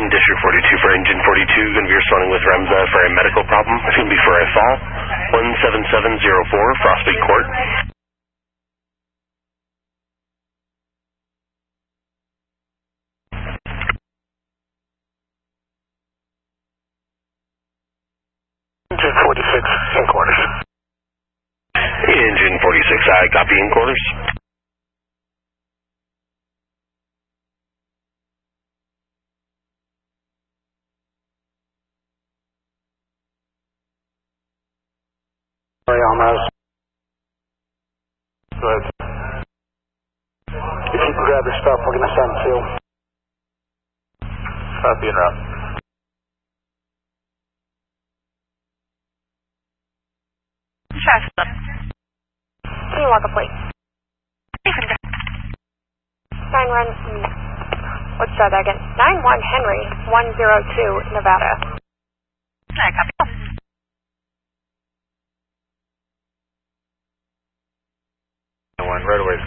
District 42 for Engine 42, going to be responding with Remza for a medical problem. It's going to be for a fall. 17704, Frostbeak Court. Engine 46, in quarters. Engine 46, I copy in quarters. Sorry, Almaz. Go ahead. If you can grab your stuff, we're going to send SEAL. Copy and route. Shasta. Can you walk a plate? 91, let's try that again. 91 Henry, 102, Nevada. I copy. Right away.